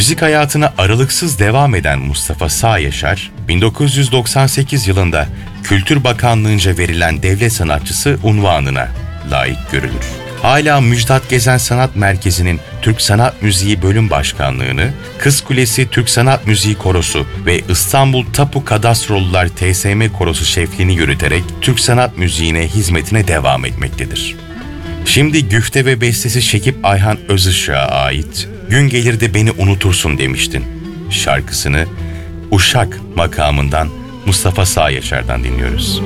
Müzik hayatına aralıksız devam eden Mustafa Sağyaşar, 1998 yılında Kültür Bakanlığı'nca verilen devlet sanatçısı unvanına layık görülür. Hala Müjdat Gezen Sanat Merkezi'nin Türk Sanat Müziği Bölüm Başkanlığı'nı, Kız Kulesi Türk Sanat Müziği Korosu ve İstanbul Tapu Kadastrolular TSM Korosu şefliğini yürüterek Türk sanat müziğine hizmetine devam etmektedir. Şimdi güfte ve bestesi Şekip Ayhan Özışık'a ait "Gün gelir de beni unutursun demiştin" şarkısını Uşak makamından Mustafa Sağyaşar'dan dinliyoruz.